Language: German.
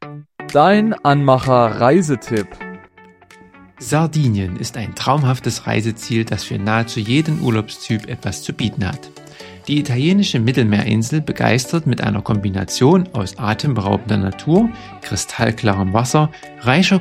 Dein Anmacher-Reisetipp. Sardinien ist ein traumhaftes Reiseziel, das für nahezu jeden Urlaubstyp etwas zu bieten hat. Die italienische Mittelmeerinsel begeistert mit einer Kombination aus atemberaubender Natur, kristallklarem Wasser, reicher